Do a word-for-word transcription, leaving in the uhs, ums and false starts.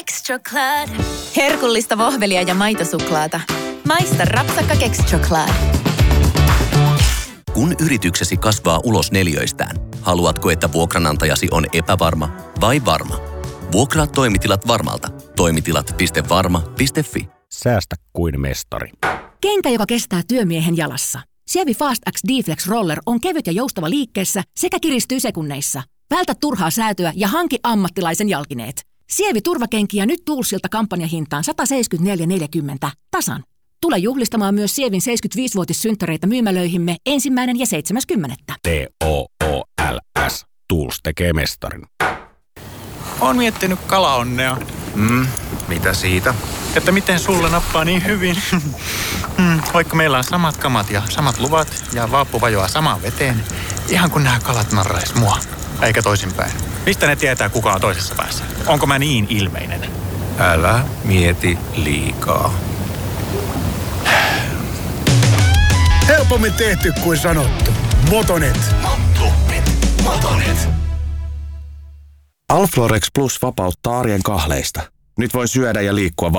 Extra Cloud. Herkullista vohvelia ja maitosuklaata. Maista rapsakka kekschoklad. Kun yrityksesi kasvaa ulos neliöistään, haluatko, että vuokranantajasi on epävarma vai varma? Vuokraa toimitilat Varmalta. Toimitilat piste varma piste fi. Säästä kuin mestari. Kenkä, joka kestää työmiehen jalassa. Sievi Fast X D-Flex Roller on kevyt ja joustava liikkeessä sekä kiristyy sekunneissa. Vältä turhaa säätöä ja hanki ammattilaisen jalkineet. Sievi turvakenkiä nyt Toolsilta kampanjahintaan sata seitsemänkymmentäneljä neljäkymmentä tasan. Tule juhlistamaan myös Sievin seitsemänkymmentäviisivuotissynttäreitä myymälöihimme ensimmäinen ja seitsemäs kymmenettä. T O O L S. Tools tekee mestarin. Oon miettinyt kalaonnea. Mm, mitä siitä? Että miten sulla nappaa niin hyvin. mm, vaikka meillä on samat kamat ja samat luvat ja vaappu vajoaa samaan veteen. Ihan kun nämä kalat narrais mua. Eikä toisinpäin. Mistä ne tietää, kuka on toisessa päässä? Onko mä niin ilmeinen? Älä mieti liikaa. Helpommin tehty kuin sanottu. Motonet. Motonet. Motonet. Alflorex Plus vapauttaa arjen kahleista. Nyt voi syödä ja liikkua